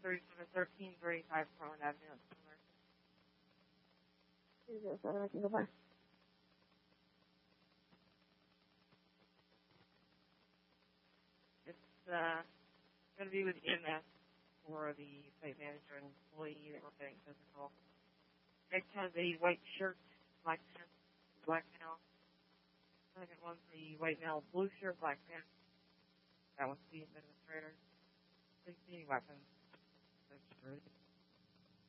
3713 35 Crown Avenue. 207, goodbye. It's going to be with EMS for the site manager and employee that we're getting physical. Next has a white shirt, black pants, black male. Second one's the white male, blue shirt, black pants. That one's the administrator. 16 weapons. That's